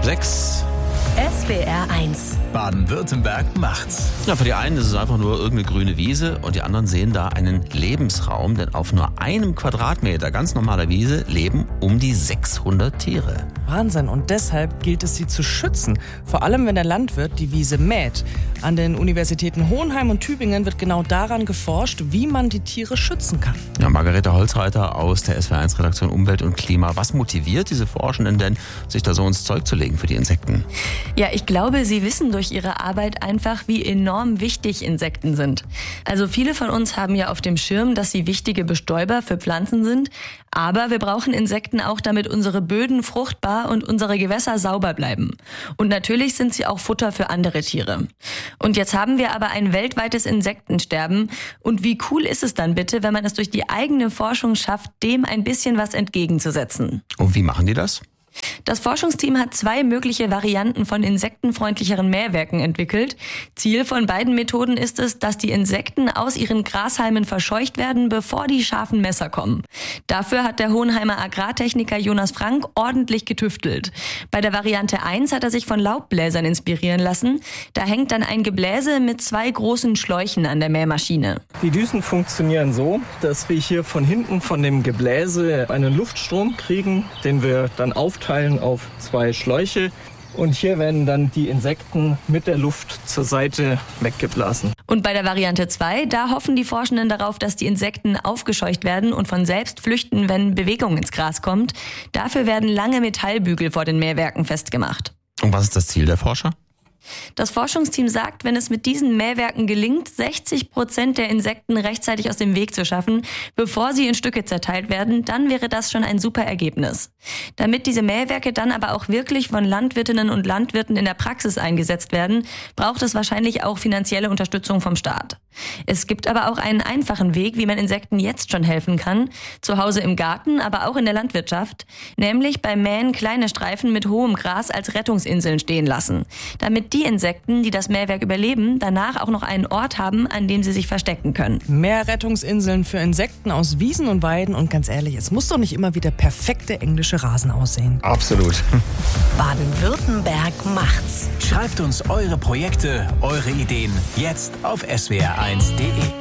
6. SWR 1. Baden-Württemberg macht's. Ja, für die einen ist es einfach nur irgendeine grüne Wiese und die anderen sehen da einen Lebensraum, denn auf nur einem Quadratmeter ganz normaler Wiese leben um die 600 Tiere. Wahnsinn, und deshalb gilt es, sie zu schützen. Vor allem, wenn der Landwirt die Wiese mäht. An den Universitäten Hohenheim und Tübingen wird genau daran geforscht, wie man die Tiere schützen kann. Ja, Margarete Holzreiter aus der SWR1-Redaktion Umwelt und Klima. Was motiviert diese Forschenden denn, sich da so ins Zeug zu legen für die Insekten? Ja, ich glaube, sie wissen durch ihre Arbeit einfach, wie enorm wichtig Insekten sind. Also viele von uns haben ja auf dem Schirm, dass sie wichtige Bestäuber für Pflanzen sind. Aber wir brauchen Insekten auch, damit unsere Böden fruchtbar und unsere Gewässer sauber bleiben. Und natürlich sind sie auch Futter für andere Tiere. Und jetzt haben wir aber ein weltweites Insektensterben. Und wie cool ist es dann bitte, wenn man es durch die eigene Forschung schafft, dem ein bisschen was entgegenzusetzen? Und wie machen die das? Das Forschungsteam hat 2 mögliche Varianten von insektenfreundlicheren Mähwerken entwickelt. Ziel von beiden Methoden ist es, dass die Insekten aus ihren Grashalmen verscheucht werden, bevor die scharfen Messer kommen. Dafür hat der Hohenheimer Agrartechniker Jonas Frank ordentlich getüftelt. Bei der Variante 1 hat er sich von Laubbläsern inspirieren lassen. Da hängt dann ein Gebläse mit 2 großen Schläuchen an der Mähmaschine. Die Düsen funktionieren so, dass wir hier von hinten von dem Gebläse einen Luftstrom kriegen, den wir dann aufteilen auf 2 Schläuche. Und hier werden dann die Insekten mit der Luft zur Seite weggeblasen. Und bei der Variante 2, da hoffen die Forschenden darauf, dass die Insekten aufgescheucht werden und von selbst flüchten, wenn Bewegung ins Gras kommt. Dafür werden lange Metallbügel vor den Mähwerken festgemacht. Und was ist das Ziel der Forscher? Das Forschungsteam sagt, wenn es mit diesen Mähwerken gelingt, 60% der Insekten rechtzeitig aus dem Weg zu schaffen, bevor sie in Stücke zerteilt werden, dann wäre das schon ein super Ergebnis. Damit diese Mähwerke dann aber auch wirklich von Landwirtinnen und Landwirten in der Praxis eingesetzt werden, braucht es wahrscheinlich auch finanzielle Unterstützung vom Staat. Es gibt aber auch einen einfachen Weg, wie man Insekten jetzt schon helfen kann, zu Hause im Garten, aber auch in der Landwirtschaft, nämlich beim Mähen kleine Streifen mit hohem Gras als Rettungsinseln stehen lassen, damit die Insekten, die das Mähwerk überleben, danach auch noch einen Ort haben, an dem sie sich verstecken können. Mehr Rettungsinseln für Insekten aus Wiesen und Weiden, und ganz ehrlich, es muss doch nicht immer wie der perfekte englische Rasen aussehen. Absolut. Baden-Württemberg macht's. Schreibt uns eure Projekte, eure Ideen jetzt auf swr1.de.